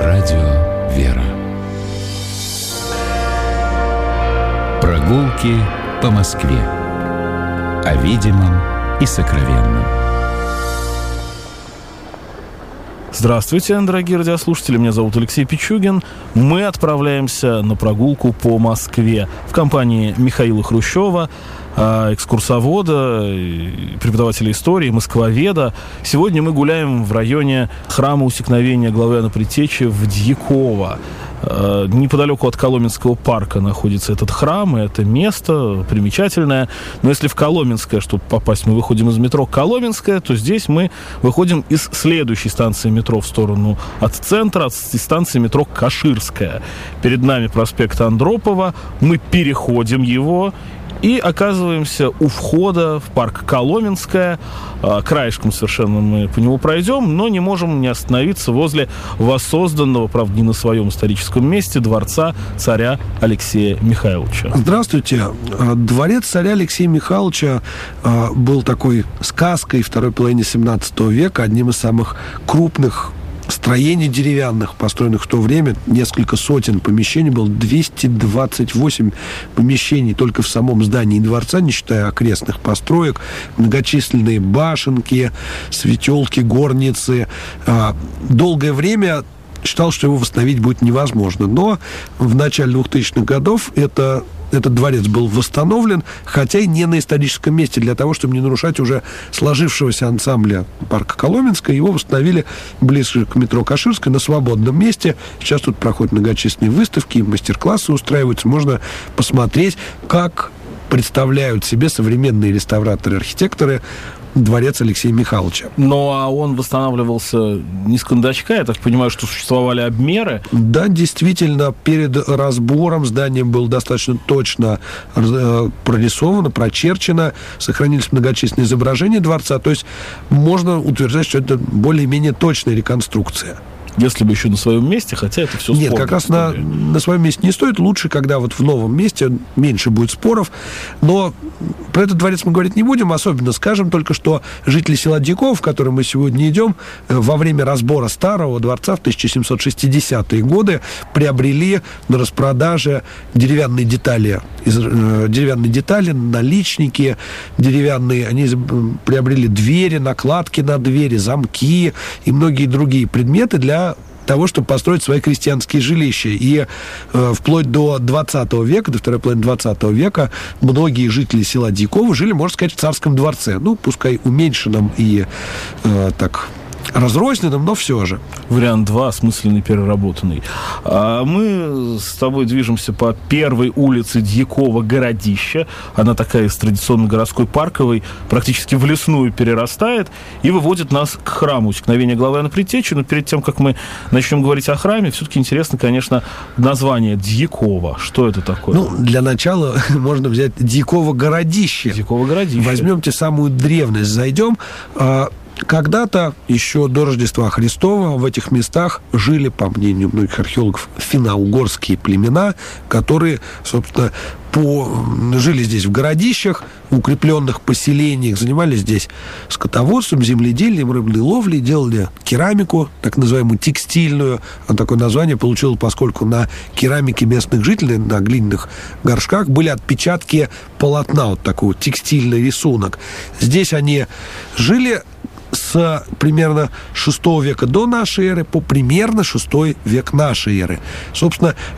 Радио «Вера». Прогулки по Москве. О видимом и сокровенном. Здравствуйте, дорогие радиослушатели, меня зовут Алексей Пичугин. Мы отправляемся на прогулку по Москве в компании Михаила Хрущева, экскурсовода, преподавателя истории, москвоведа. Сегодня мы гуляем в районе храма Усекновения Главы Иоанна Предтечи в Дьяково. Неподалеку от Коломенского парка находится этот храм, и это место примечательное. Но если в Коломенское, чтобы попасть, мы выходим из метро Коломенское, то здесь мы выходим из следующей станции метро в сторону от центра, от станции метро Каширская. Перед нами проспект Андропова, мы переходим его и оказываемся у входа в парк Коломенское. Краешком совершенно мы по нему пройдем, но не можем не остановиться возле воссозданного, правда, не на своем историческом месте, дворца царя Алексея Михайловича. Здравствуйте. Дворец царя Алексея Михайловича был такой сказкой второй половины 17 века, одним из самых крупных строений деревянных, построенных в то время. Несколько сотен помещений было, 228 помещений только в самом здании дворца, не считая окрестных построек, многочисленные башенки, светелки, горницы. Долгое время считал, что его восстановить будет невозможно. Но в начале 2000-х годов этот дворец был восстановлен, хотя и не на историческом месте, для того, чтобы не нарушать уже сложившегося ансамбля парка Коломенское. Его восстановили ближе к метро Каширское, на свободном месте. Сейчас тут проходят многочисленные выставки, мастер-классы устраиваются. Можно посмотреть, как представляют себе современные реставраторы-архитекторы дворец Алексея Михайловича. Ну, а он восстанавливался не с кондачка, я так понимаю, что существовали обмеры? Да, действительно, перед разбором здание было достаточно точно прорисовано, прочерчено, сохранились многочисленные изображения дворца, то есть можно утверждать, что это более-менее точная реконструкция. Если бы еще на своем месте, хотя это все спорно. Нет, как раз на своем месте не стоит. Лучше, когда вот в новом месте меньше будет споров. Но про этот дворец мы говорить не будем. Особенно скажем только, что жители села Дьяково, в котором мы сегодня идем, во время разбора старого дворца в 1760-е годы приобрели на распродаже деревянные детали, наличники деревянные. Они приобрели двери, накладки на двери, замки и многие другие предметы для того, чтобы построить свои крестьянские жилища. И вплоть до 20 века, до второй половины 20 века, многие жители села Дьяково жили, можно сказать, в царском дворце. Ну, пускай уменьшенном и так разрозненным, но все же. Вариант 2, осмысленный, переработанный. Мы с тобой движемся по первой улице Дьяково-Городища. Она такая из традиционно городской парковой, практически в лесную перерастает и выводит нас к храму Усекновения Главы Иоанна Предтечи. Но перед тем, как мы начнем говорить о храме, все-таки интересно, конечно, название Дьяково. Что это такое? Ну, для начала можно взять Дьяково-Городище. Дьяково-Городище. Возьмемте самую древность, зайдем. Когда-то, еще до Рождества Христова, в этих местах жили, по мнению многих археологов, финно-угорские племена, которые, собственно, жили здесь в городищах, в укрепленных поселениях, занимались здесь скотоводством, земледелием, рыбной ловлей, делали керамику, так называемую текстильную. Такое название получило, поскольку на керамике местных жителей, на глиняных горшках, были отпечатки полотна, вот такой вот текстильный рисунок. Здесь они жили с примерно 6 века до нашей эры по примерно 6 век нашей эры. Собственно,